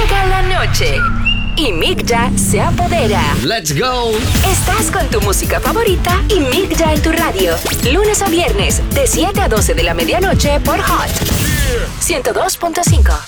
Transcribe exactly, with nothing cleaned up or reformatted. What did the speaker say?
Llega la noche y Migya se apodera. Let's go. Estás con tu música favorita y Migya en tu radio. Lunes a viernes, de siete a doce de la medianoche por Hot ciento dos punto cinco.